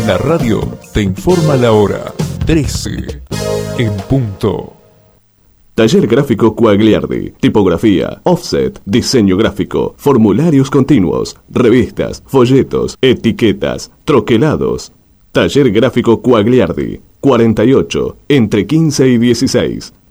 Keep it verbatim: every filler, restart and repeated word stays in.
La radio te informa la hora trece en punto. Taller Gráfico Quagliardi. Tipografía, offset, diseño gráfico, formularios continuos, revistas, folletos, etiquetas, troquelados. Taller Gráfico Quagliardi. cuarenta y ocho, entre quince y dieciséis.